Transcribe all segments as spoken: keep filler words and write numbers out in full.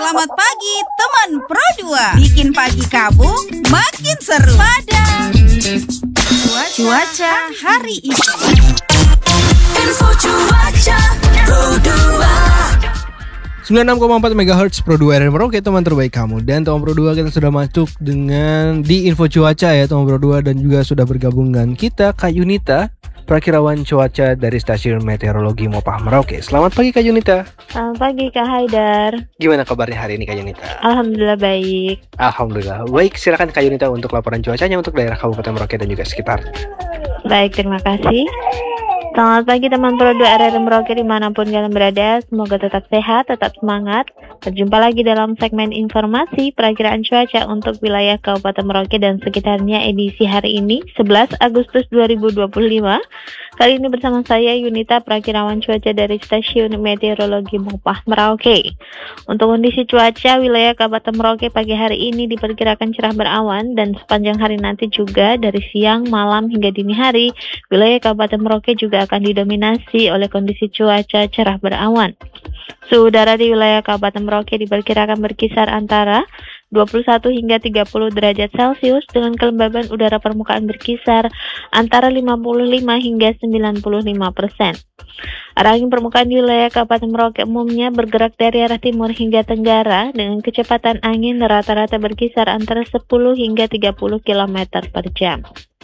Selamat pagi teman Pro dua. Bikin pagi kamu makin seru pada cuaca hari ini. Info cuaca Pro dua. sembilan puluh enam koma empat megahertz Pro dua R M Merauke, teman terbaik kamu. Dan teman Pro dua, kita sudah masuk dengan di info cuaca ya teman Pro dua. Dan juga sudah bergabung dengan kita Kak Yunita, perakirawan cuaca dari stasiun meteorologi Mopah Merauke. Selamat pagi Kak Yunita. Selamat pagi Kak Haidar. Gimana kabarnya hari ini Kak Yunita? Alhamdulillah baik. Alhamdulillah baik. Silakan Kak Yunita untuk laporan cuacanya untuk daerah Kabupaten Merauke dan juga sekitar. Baik, terima kasih. Selamat pagi teman Pro dua R R Merauke dimanapun kalian berada. Semoga tetap sehat, tetap semangat. Berjumpa lagi dalam segmen informasi perakiraan cuaca untuk wilayah Kabupaten Merauke dan sekitarnya edisi hari ini sebelas Agustus dua ribu dua puluh lima. Kali ini bersama saya Yunita, perakirawan cuaca dari stasiun meteorologi Mopah Merauke. Untuk kondisi cuaca wilayah Kabupaten Merauke pagi hari ini diperkirakan cerah berawan, dan sepanjang hari nanti juga dari siang, malam hingga dini hari wilayah Kabupaten Merauke juga akan didominasi oleh kondisi cuaca cerah berawan. Suhu udara di wilayah Kabupaten Merauke diperkirakan berkisar antara dua puluh satu hingga tiga puluh derajat Celcius dengan kelembaban udara permukaan berkisar antara lima puluh lima hingga sembilan puluh lima persen. Arah angin permukaan di wilayah Kabupaten Merauke umumnya bergerak dari arah timur hingga tenggara dengan kecepatan angin rata-rata berkisar antara sepuluh hingga tiga puluh kilometer per jam.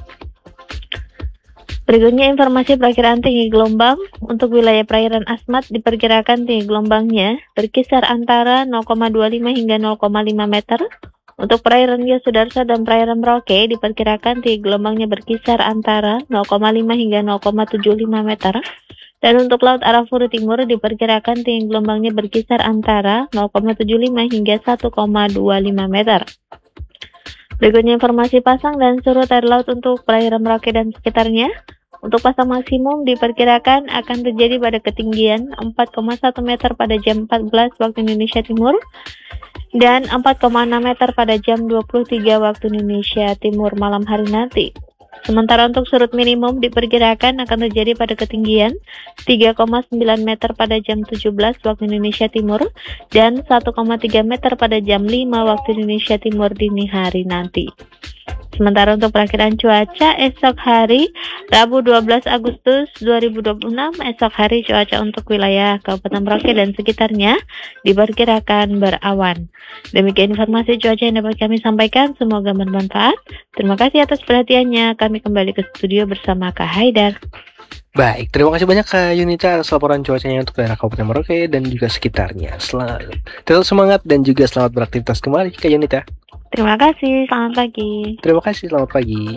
Berikutnya informasi perakiraan tinggi gelombang. Untuk wilayah perairan Asmat diperkirakan tinggi gelombangnya berkisar antara nol koma dua lima hingga nol koma lima meter. Untuk perairan Yosudarso dan perairan Merauke diperkirakan tinggi gelombangnya berkisar antara nol koma lima hingga nol koma tujuh lima meter. Dan untuk Laut Arafura Timur diperkirakan tinggi gelombangnya berkisar antara nol koma tujuh lima hingga satu koma dua lima meter. Berikutnya informasi pasang dan surut air laut untuk perairan Merauke dan sekitarnya. Untuk pasang maksimum diperkirakan akan terjadi pada ketinggian empat koma satu meter pada jam empat belas waktu Indonesia Timur dan empat koma enam meter pada jam dua puluh tiga waktu Indonesia Timur malam hari nanti. Sementara untuk surut minimum diperkirakan akan terjadi pada ketinggian tiga koma sembilan meter pada jam tujuh belas waktu Indonesia Timur dan satu koma tiga meter pada jam lima waktu Indonesia Timur dini hari nanti. Sementara untuk perakiraan cuaca esok hari Rabu dua belas Agustus dua ribu dua puluh enam, esok hari cuaca untuk wilayah Kabupaten Merauke dan sekitarnya diperkirakan berawan. Demikian informasi cuaca yang dapat kami sampaikan, semoga bermanfaat. Terima kasih atas perhatiannya. Kami kembali ke studio bersama Kak Haidar. Baik, terima kasih banyak Kak Yunita atas laporan cuacanya untuk daerah Kabupaten Merauke dan juga sekitarnya. Selamat tetap semangat dan juga selamat beraktivitas kembali Kak Yunita. Terima kasih, selamat pagi. Terima kasih, selamat pagi.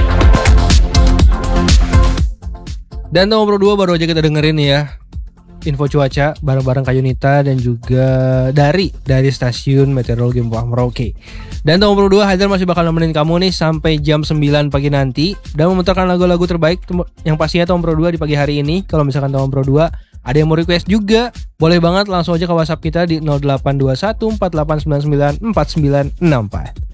Dan teman Pro dua, baru aja kita dengerin ya info cuaca bareng-bareng Kak Yunita dan juga dari dari stasiun meteorologi Mopah Merauke. Dan teman Pro dua, Haidar masih bakal nemenin kamu nih sampai jam sembilan pagi nanti dan memutarkan lagu-lagu terbaik yang pastinya teman Pro dua di pagi hari ini. Kalau misalkan teman Pro dua ada yang mau request juga, boleh banget langsung aja ke WhatsApp kita di nol delapan dua satu empat delapan sembilan sembilan empat sembilan enam empat.